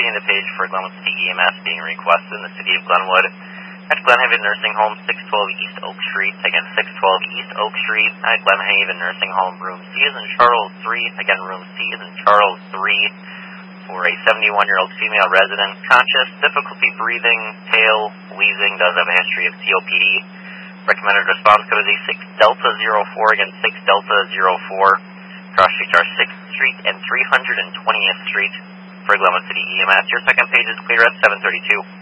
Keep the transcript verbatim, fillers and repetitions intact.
continuing the page for Glenwood City E M S being requested in the city of Glenwood. At Glenhaven Nursing Home, six twelve East Oak Street. Again, six twelve East Oak Street. At Glenhaven Nursing Home, room C is in Charles three. Again, room C is in Charles three. For a seventy-one-year-old female resident, conscious, difficulty breathing, pale, wheezing, does have a history of C O P D. Recommended response code is a six Delta zero four. Again, six Delta zero four. Cross streets are sixth Street and three hundred twentieth Street for Glenwood City E M S. Your second page is clear at seven thirty-two.